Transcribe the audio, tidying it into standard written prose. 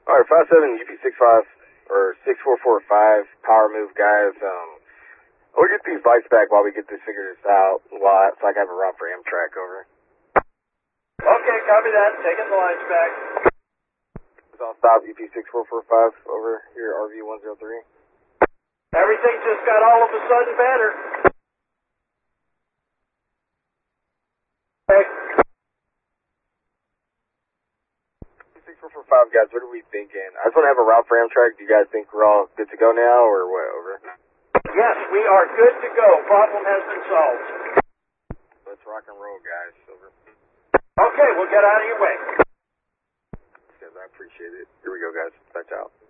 Alright, 57 UP65 or 6445 power move guys. We'll get these lights back while we get this figured out so I can have a route for Amtrak over. Okay, copy that. Taking the lights back. I'll stop UP6445 over here, RV103. Everything just got all of a sudden better. Okay. 6445 guys, what are we thinking? I just want to have a route for Amtrak. Do you guys think we're all good to go now or what? Over. Yes, we are good to go. Problem has been solved. Let's rock and roll, guys. Over. Okay, we'll get out of your way. Guys, I appreciate it. Here we go, guys. Touch out.